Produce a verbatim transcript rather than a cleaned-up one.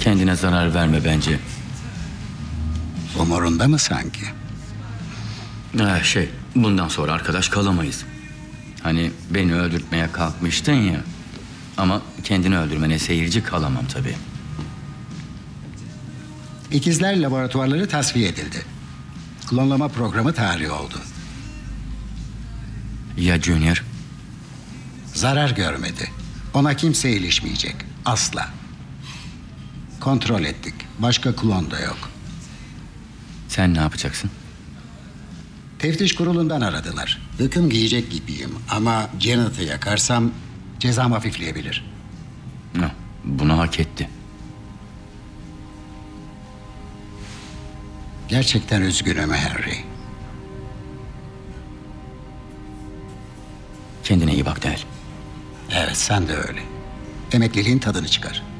Kendine zarar verme bence. Umurunda mı sanki? Ha, şey, bundan sonra arkadaş kalamayız. Hani beni öldürtmeye kalkmıştın ya. Ama kendini öldürmene seyirci kalamam tabii. İkizler laboratuvarları tasfiye edildi. Klonlama programı tarih oldu. Ya Junior? Zarar görmedi. Ona kimse ilişmeyecek. Asla. Kontrol ettik. Başka klon da yok. Sen ne yapacaksın? Teftiş kurulundan aradılar. Hüküm giyecek gibiyim ama Janet'ı yakarsam cezam hafifleyebilir. No, bunu hak etti. Gerçekten üzgünüm Henry. Kendine iyi bak Del. Evet, sen de öyle. Emekliliğin tadını çıkar.